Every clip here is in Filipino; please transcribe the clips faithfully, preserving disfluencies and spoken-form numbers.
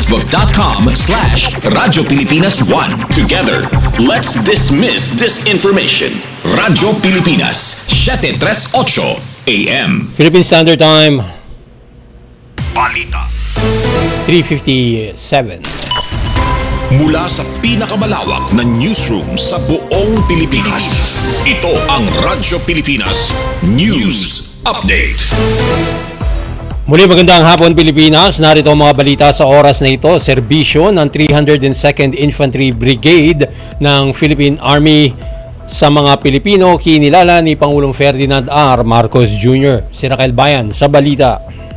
facebook.com slash Radyo Pilipinas one. Together, let's dismiss disinformation. Radyo Pilipinas, seven thirty-eight A M. Philippine Standard Time, Balita. three fifty-seven. Mula sa pinakamalawak na newsroom sa buong Pilipinas, ito ang Radyo Pilipinas News Update. Muli magandang hapon Pilipinas, narito ang mga balita sa oras na ito. Serbisyo ng three hundred second Infantry Brigade ng Philippine Army sa mga Pilipino, kinilala ni Pangulong Ferdinand R. Marcos Junior Si Raquel Bayan sa balita.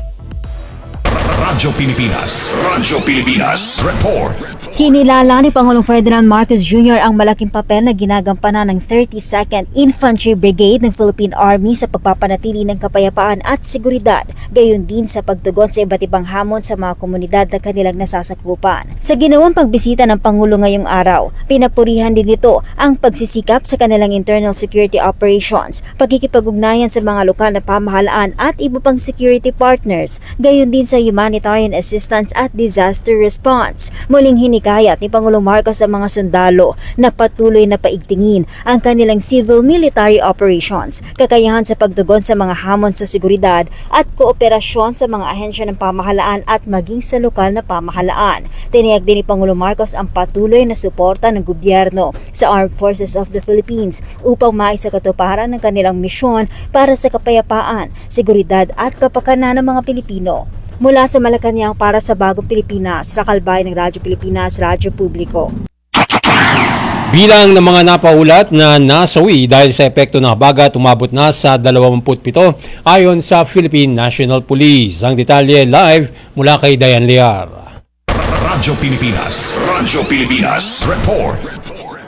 Radyo Pilipinas, Radyo Pilipinas Report. Kinilala ni Pangulong Ferdinand Marcos Junior ang malaking papel na ginagampanan ng thirty-second Infantry Brigade ng Philippine Army sa pagpapanatili ng kapayapaan at seguridad, gayon din sa pagtugon sa iba't ibang hamon sa mga komunidad na kanilang nasasakupan. Sa ginawang pagbisita ng Pangulo ngayong araw, pinapurihan din nito ang pagsisikap sa kanilang internal security operations, pagkikipag-ugnayan sa mga lokal na pamahalaan at iba pang security partners, gayon din sa humanitarian assistance at disaster response. Muling hinikayat ni Pangulong Marcos sa mga sundalo na patuloy na paigtingin ang kanilang civil-military operations, kakayahan sa pagtugon sa mga hamon sa seguridad at kooperasyon sa mga ahensya ng pamahalaan at maging sa lokal na pamahalaan. Tiniyag din ni Pangulong Marcos ang patuloy na suporta ng gobyerno sa Armed Forces of the Philippines upang maisakatuparan ng kanilang misyon para sa kapayapaan, seguridad at kapakanan ng mga Pilipino. Mula sa Malacanang para sa Bagong Pilipinas, Raquel Bayan ng Radyo Pilipinas, Radyo Publiko. Bilang ng mga napaulat na nasawi dahil sa epekto ng habagat umabot na sa twenty-seven ayon sa Philippine National Police. Ang detalye live mula kay Dayan Liar. Radyo Pilipinas, Radyo Pilipinas Report.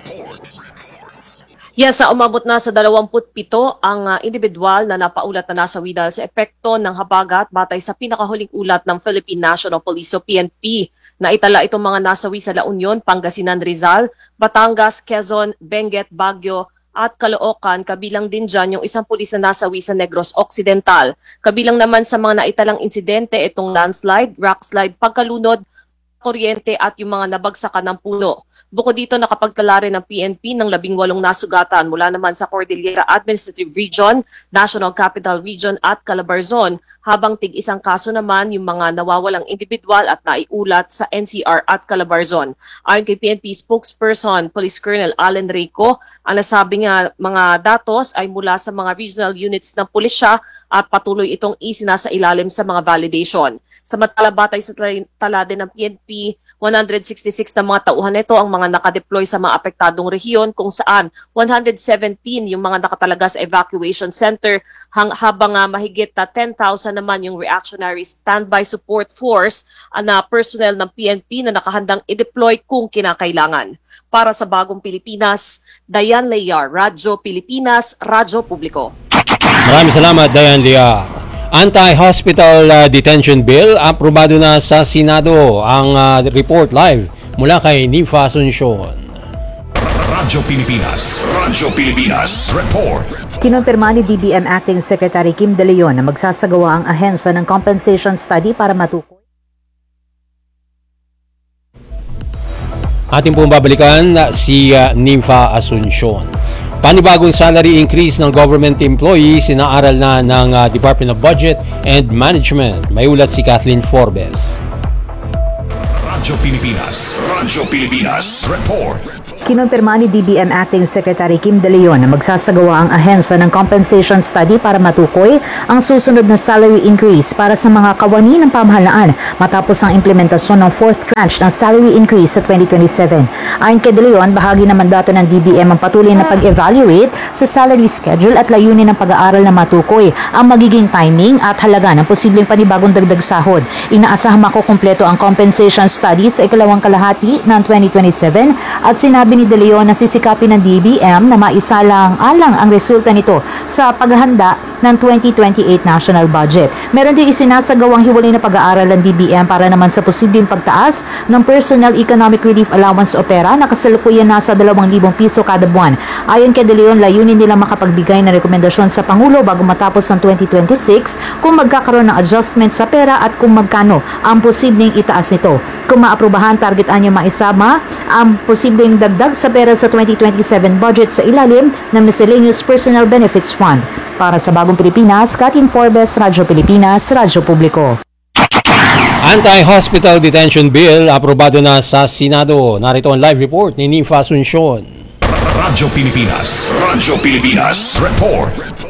Yes, sa umabot na sa twenty-seven ang uh, individual na napaulat na nasawi dahil sa epekto ng habagat batay sa pinakahuling ulat ng Philippine National Police o P N P. Naitala itong mga nasawi sa La Union, Pangasinan, Rizal, Batangas, Quezon, Benguet, Baguio at Caloocan. Kabilang din dyan yung isang pulis na nasawi sa Negros Occidental. Kabilang naman sa mga naitalang insidente itong landslide, rockslide, pagkalunod, kuryente at yung mga nabagsakan ng puno. Bukod dito, nakapagtala rin ng P N P ng labing walong nasugatan mula naman sa Cordillera Administrative Region, National Capital Region at Calabarzon, habang tig-isang kaso naman yung mga nawawalang individual at naiulat sa N C R at Calabarzon. Ayon kay P N P spokesperson, Police Colonel Allen Rico, ang nasabi nga mga datos ay mula sa mga regional units ng pulisya at patuloy itong isinasa ilalim sa mga validation. Samantala, batay sa tala din ng P N P, one hundred sixty-six na mga tauhan nito ang mga nakadeploy sa mga apektadong rehiyon kung saan one hundred seventeen yung mga nakatalaga sa evacuation center hang, habang uh, mahigit na ten thousand naman yung reactionary standby support force uh, na personnel ng P N P na nakahandang i-deploy kung kinakailangan. Para sa Bagong Pilipinas, Dayan Liar, Radyo Pilipinas, Radyo Publiko. Maraming salamat Dayan Liar. Anti-hospital uh, detention bill, aprobado na sa Senado. Ang uh, report live mula kay Nifa Asuncion. Radyo Pilipinas, Radyo Pilipinas Report. Kinumpirma ni D B M Acting Secretary Kim De Leon na magsasagawa ang ahensya ng compensation study para matukoy. Ating pong babalikan si uh, Nifa Asuncion. Panibagong salary increase ng government employees inaaral na ng uh, Department of Budget and Management. May ulat si Kathleen Forbes. Radyo Pilipinas, Radyo Pilipinas Report. Kinumpirma ni D B M Acting Secretary Kim De Leon na magsasagawa ang ahensya ng compensation study para matukoy ang susunod na salary increase para sa mga kawani ng pamahalaan matapos ang implementasyon ng fourth tranche ng salary increase sa twenty twenty-seven. Ayon kay De Leon, bahagi ng mandato ng D B M ang patuloy na pag-evaluate sa salary schedule at layunin ng pag-aaral na matukoy ang magiging timing at halaga ng posibleng panibagong dagdag sahod. Inaasahang makukumpleto ang compensation study sa ikalawang kalahati ng twenty twenty-seven at sinabi Sinabi ni De Leon na sisikapin ng D B M na maisalang-alang ang resulta nito sa paghahanda ng twenty twenty-eight national budget. Meron din isinasagawang hiwalay na pag-aaral ng D B M para naman sa posibleng pagtaas ng Personal Economic Relief Allowance o pera na kasalukuyan nasa dalawang libong piso kada buwan. Ayon kay De Leon, layunin nila makapagbigay ng rekomendasyon sa Pangulo bago matapos ang twenty twenty-six kung magkakaroon ng adjustment sa pera at kung magkano ang posibleng itaas nito. Kung maaprubahan, targetan niya maisama ang posibleng dagdag sa pera sa twenty twenty-seven budget sa ilalim ng Miscellaneous Personal Benefits Fund. Para sa Bagong Pilipinas, Katin Forbes, Radyo Pilipinas, Radyo Publiko. Anti-hospital detention bill aprobado na sa Senado. Narito ang live report ni Nifa Asuncion. Radyo Pilipinas. Radyo Pilipinas. Report.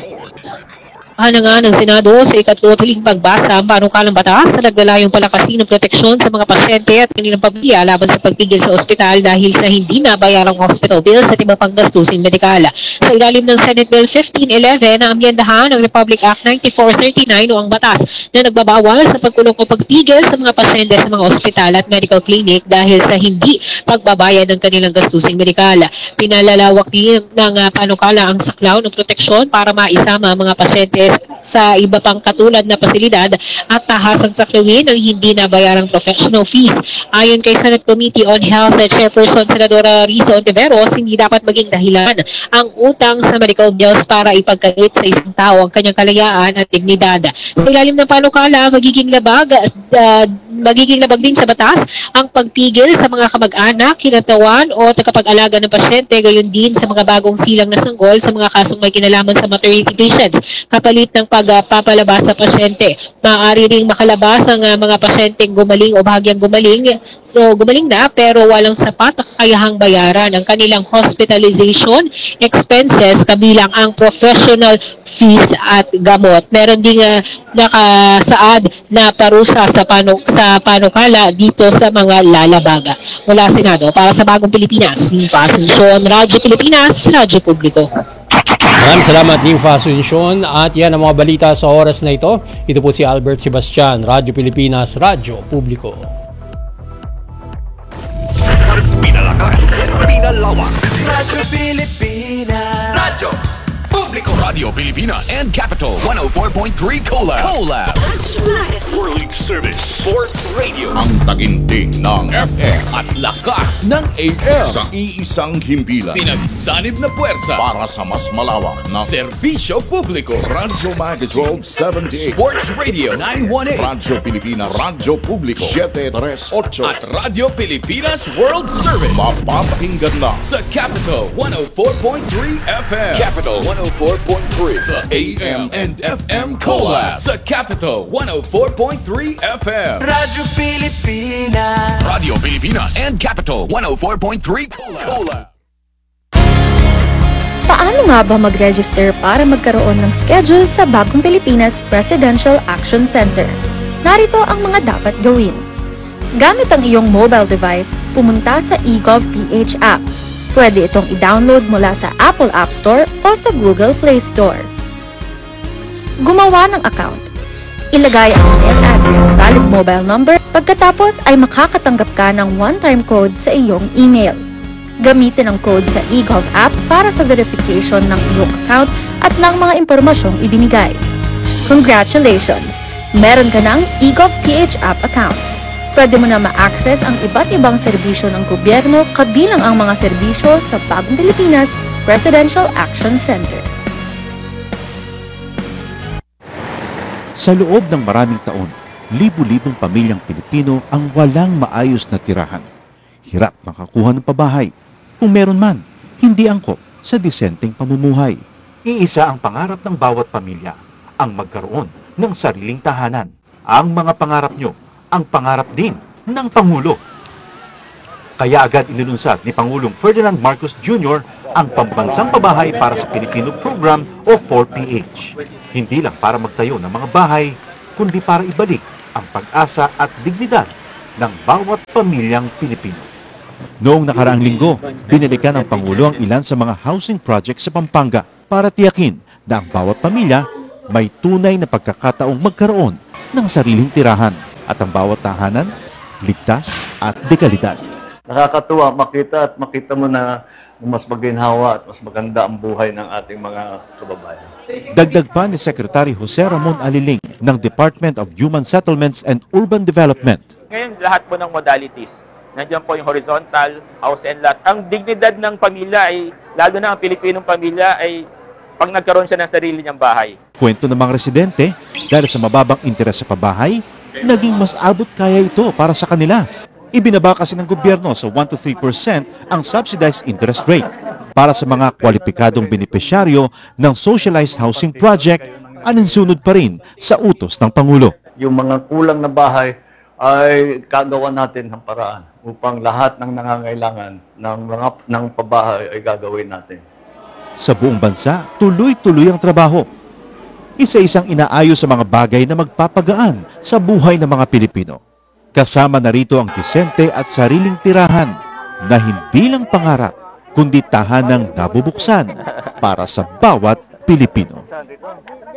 Hanangan ng Senado sa ikatutling pagbasa ang panukalang batas na naglalayong palakasin ng proteksyon sa mga pasyente at kanilang pagbiya laban sa pagpigil sa ospital dahil sa hindi nabayarang hospital bills at ibang panggastusing medikal. Sa ilalim ng Senate Bill fifteen eleven na amyendahan ng Republic Act ninety-four thirty-nine o ang batas na nagbabawal sa pagkulong o pagpigil sa mga pasyente sa mga ospital at medical clinic dahil sa hindi pagbabayad ng kanilang gastusing medikal. Pinalalawak din ng uh, panukala ang saklaw ng proteksyon para maisama ang mga pasyente sa iba pang katulad na pasilidad at tahasang saklawin ng hindi nabayarang professional fees. Ayon kay Senate Committee on Health Chairperson Senadora Risa Ontiveros, hindi dapat maging dahilan ang utang sa medical bills para ipagkait sa isang tao ang kanyang kalayaan at dignidad. Sa ilalim ng panukala, magiging labag uh, magiging labag din sa batas ang pagpigil sa mga kamag-anak, kinatawan o tagapag-alaga ng pasyente, gayon din sa mga bagong silang na sanggol sa mga kasong may kinalaman sa maternity patients. Kapalit ng pagpapalabas sa pasyente, maaari ring makalabas ang uh, mga pasyenteng gumaling o bahagyang gumaling o gumaling na pero walang sapat na kakayahang bayaran ang kanilang hospitalization expenses kabilang ang professional fees at gamot. Meron ding uh, nakasaad na parusa sa, panu sa panukala dito sa mga lalabaga. Mula Senado, para sa Bagong Pilipinas, Nifa Asuncion, Radyo Pilipinas, Radyo Publiko. Maraming salamat, Nifa Asuncion. At yan ang mga balita sa oras na ito. Ito po si Albert Sebastian, Radyo Pilipinas, Radyo Publiko. Pinalakas, pinalawak. Radyo Pilipinas. Radyo Publiko. Radio Pilipinas and Capital one oh four point three Collab. Collab. World Service Sports Radio. Ang taginting ng F M at lakas ng A M. sa iisang himpilan Pinagsanib na puwersa. para sa mas malawak na Serbisyo Publiko. Radyo Magazine twelve seventy-eight, Sports Radio nine eighteen. Radyo Pilipinas, Radyo Publiko seven thirty-eight, At Radio Pilipinas World Service. mapapakinggan na Sa Capital one oh four point three F M. Capital one oh four point three. The A M and F M Collab. Sa Capital one oh four point three F M. Radyo Pilipinas. Radio Pilipinas and Capital one oh four point three Collab. Paano nga ba mag-register para magkaroon ng schedule sa Bagong Pilipinas Presidential Action Center? Narito ang mga dapat gawin. Gamit ang iyong mobile device, pumunta sa eGovPH app. Pwede itong i-download mula sa Apple App Store o sa Google Play Store. Gumawa ng account. Ilagay ang email address, valid mobile number, pagkatapos ay makakatanggap ka ng one-time code sa iyong email. Gamitin ang code sa eGov app para sa verification ng iyong account at ng mga impormasyong ibinigay. Congratulations! Meron ka ng eGovPH app account. Pwede mo na ma-access ang iba't ibang serbisyo ng gobyerno kabilang ang mga serbisyo sa Bagong Pilipinas Presidential Action Center. Sa loob ng maraming taon, libu-libong pamilyang Pilipino ang walang maayos na tirahan. Hirap makakuha ng pabahay. Kung meron man, hindi angkop sa disenteng pamumuhay. Iisa ang pangarap ng bawat pamilya, ang magkaroon ng sariling tahanan. Ang mga pangarap nyo, ang pangarap din ng Pangulo. Kaya agad inilunsad ni Pangulong Ferdinand Marcos Junior ang Pambansang Pabahay para sa Pilipino Program o four P H. Hindi lang para magtayo ng mga bahay, kundi para ibalik ang pag-asa at dignidad ng bawat pamilyang Pilipino. Noong nakaraang linggo, binilikan ng Pangulo ang ilan sa mga housing projects sa Pampanga para tiyakin na ang bawat pamilya may tunay na pagkakataong magkaroon ng sariling tirahan at ang bawat tahanan ligtas at dekalidad. Nakakatuwa makita at makita mo na mas maginhawa at mas maganda ang buhay ng ating mga kababayan. Dagdag pa ni Secretary Jose Ramon Aliling ng Department of Human Settlements and Urban Development. Ngayon, lahat po ng modalities. Nandiyan po yung horizontal, house and lot. Ang dignidad ng pamilya ay, lalo na ang Pilipinong pamilya, ay pag nagkaroon siya ng sarili niyang bahay. Kwento ng mga residente, dahil sa mababang interes sa pabahay, naging mas abot kaya ito para sa kanila. Ibinaba kasi ng gobyerno sa one to three percent ang subsidized interest rate para sa mga kwalipikadong benepisyaryo ng socialized housing project, aninsunod pa rin sa utos ng Pangulo. Yung mga kulang na bahay ay kagawa natin ng paraan upang lahat ng nangangailangan ng mga ng pabahay ay gagawin natin. Sa buong bansa, tuloy-tuloy ang trabaho. Isa-isang inaayos sa mga bagay na magpapagaan sa buhay ng mga Pilipino. Kasama na rito ang disente at sariling tirahan na hindi lang pangarap, kundi tahanang nabubuksan para sa bawat Pilipino.